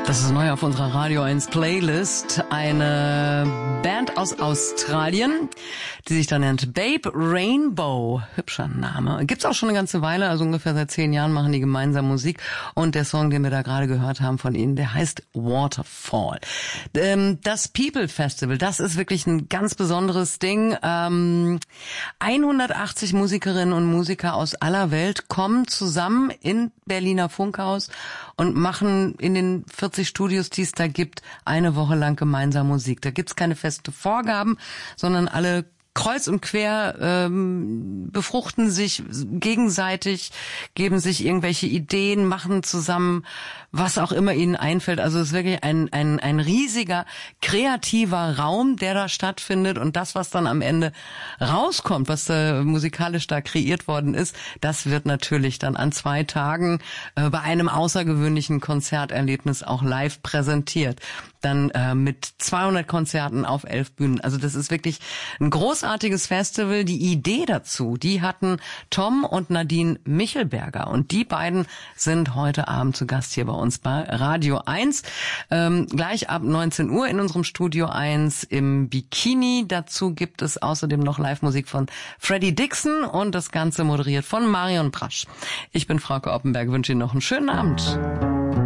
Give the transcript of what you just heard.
Das ist neu auf unserer Radio 1 Playlist. Eine Band aus Australien, die sich da nennt Babe Rainbow. Hübscher Name. Gibt's auch schon eine ganze Weile, also ungefähr seit 10 Jahren machen die gemeinsam Musik. Und der Song, den wir da gerade gehört haben von ihnen, der heißt Waterfall. Das People Festival, das ist wirklich ein ganz besonderes Ding. 180 Musikerinnen und Musiker aus aller Welt kommen zusammen in Berliner Funkhaus und machen in den 40 Studios, die es da gibt, eine Woche lang gemeinsam Musik. Da gibt's keine feste Vorgaben, sondern alle kreuz und quer befruchten sich gegenseitig, geben sich irgendwelche Ideen, machen zusammen, was auch immer ihnen einfällt. Also es ist wirklich ein riesiger, kreativer Raum, der da stattfindet. Und das, was dann am Ende rauskommt, was musikalisch da kreiert worden ist, das wird natürlich dann an 2 Tagen bei einem außergewöhnlichen Konzerterlebnis auch live präsentiert. Dann mit 200 Konzerten auf 11 Bühnen. Also das ist wirklich ein großartiges Festival. Die Idee dazu, die hatten Tom und Nadine Michelberger. Und die beiden sind heute Abend zu Gast hier bei uns bei Radio 1. Gleich ab 19 Uhr in unserem Studio 1 im Bikini. Dazu gibt es außerdem noch Live-Musik von Freddie Dixon und das Ganze moderiert von Marion Brasch. Ich bin Frauke Oppenberg, wünsche Ihnen noch einen schönen Abend.